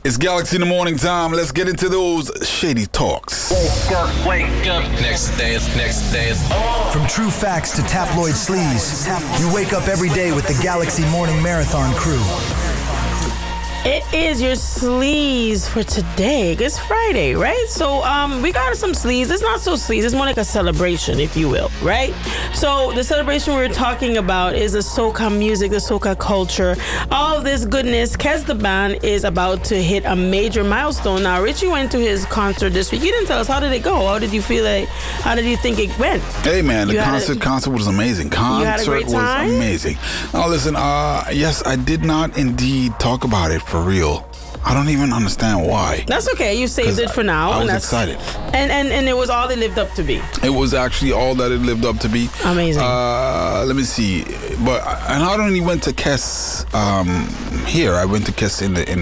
It's Galaxy in the morning time. Let's get into those shady talks. Wake up. Next day is on. From true facts to tabloid sleaze, you wake up every day with the Galaxy Morning Marathon crew. It is your sleaze for today. It's Friday, right? So we got some sleaze. It's not so sleaze. It's more like a celebration, if you will, right? So the celebration we're talking about is the soca music, the soca culture, all of this goodness. Kes the band is about to hit a major milestone. Now, Richie went to his concert this week. You didn't tell us, how did it go? How did you feel like? How did you think it went? Hey man, the concert was amazing. You had a great time? Was amazing. Now listen, yes, I did not indeed talk about it for real. I don't even understand why. That's okay. You saved it for now. I was excited. And it was all it lived up to be. It was actually all that it lived up to be. Amazing. Let me see. But I not only went to Kes here, I went to Kes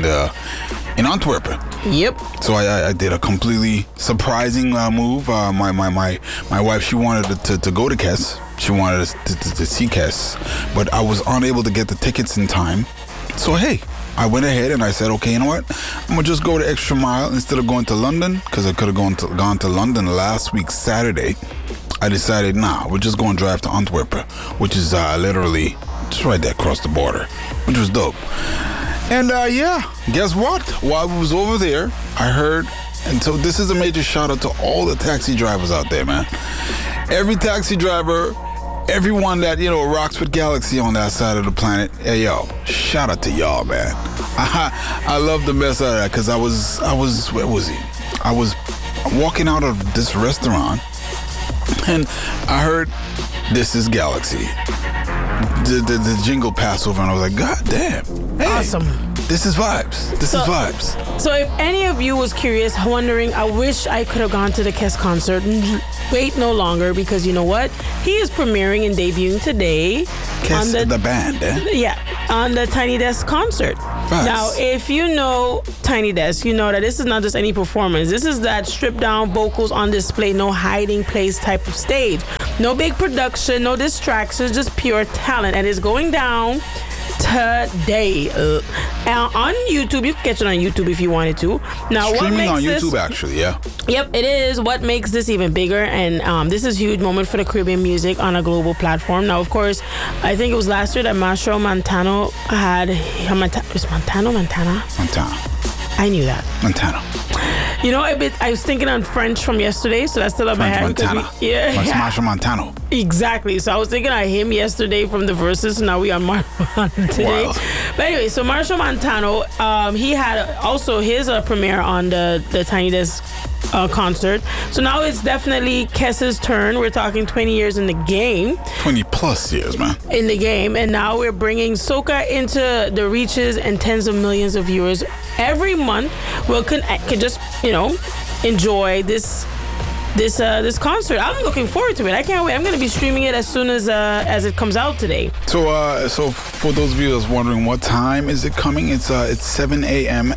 in Antwerp. Yep. So I did a completely surprising move. My wife, she wanted to go to Kes. She wanted to see Kes, but I was unable to get the tickets in time. So hey, I went ahead and I said, okay, you know what? I'm gonna just go the extra mile instead of going to London, because I could have gone to London last week Saturday. I decided, we're just going to drive to Antwerp, which is literally just right there across the border, which was dope. And guess what? While I was over there, I heard, and so this is a major shout out to all the taxi drivers out there, man. Every taxi driver, everyone that, rocks with Galaxy on that side of the planet, hey, yo, shout out to y'all, man. I love the mess out of that, because I was, where was he? I was walking out of this restaurant, and I heard, "This is Galaxy." The jingle passed over, and I was like, God damn. Hey, awesome. This is vibes. This is vibes. So if any of you was curious, wondering, I wish I could have gone to the Kes concert. Wait no longer, because you know what? He is premiering and debuting today. Kes, the band, eh? Yeah, on the Tiny Desk concert. Facts. Now, if you know Tiny Desk, you know that this is not just any performance. This is that stripped down vocals on display, no hiding place type of stage. No big production, no distractions, just pure talent. And it's going down today on YouTube. You can catch it on YouTube if you wanted to. Now, streaming on YouTube, actually, yeah. Yep, it is. What makes this even bigger, and this is a huge moment for the Caribbean music on a global platform. Now, of course, I think it was last year that Machel Montano had Montana. I knew that. Montana. I was thinking on French from yesterday, so that's still on my head. Montana. Machel Montano. Exactly. So I was thinking of him yesterday from the verses. Now we are Machel today. Wow. But anyway, so Machel Montano, he had also his premiere on the Tiny Desk concert. So now it's definitely Kes's turn. We're talking 20 years in the game. 20 plus years, man. In the game. And now we're bringing soca into the reaches and tens of millions of viewers. Every month, we can just, enjoy this concert. I'm looking forward to it. I can't wait. I'm going to be streaming it as soon as it comes out today. So for those viewers wondering what time is it coming, it's 7 a.m.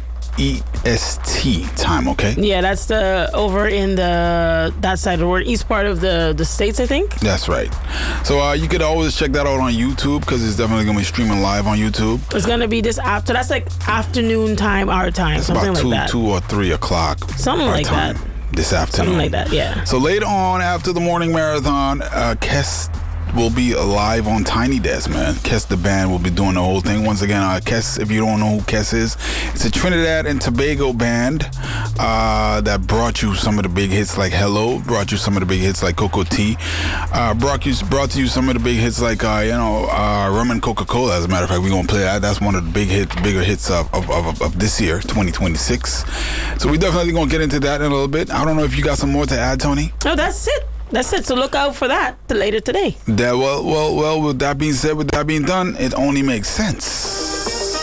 EST time, okay? Yeah, that's over in that side of the world, east part of the States, I think. That's right. So you could always check that out on YouTube, because it's definitely going to be streaming live on YouTube. It's going to be this after. That's like afternoon time, our time, it's something about like that. 2 or 3 o'clock. Something like time. that. This afternoon. Something like that, yeah. So later on, after the morning marathon, Kes will be live on Tiny Desk, man. Kes the band will be doing the whole thing. Once again, Kes, if you don't know who Kes is, it's a Trinidad and Tobago band that brought you some of the big hits like Hello, brought you some of the big hits like Cocoa Tea, brought to you some of the big hits like Rum and Coca-Cola. As a matter of fact, we're gonna play that. That's one of the bigger hits of this year, 2026. So we definitely gonna get into that in a little bit. I don't know if you got some more to add, Tony. No, that's it. That's it. So look out for that later today. Well, with that being said, with that being done, it only makes sense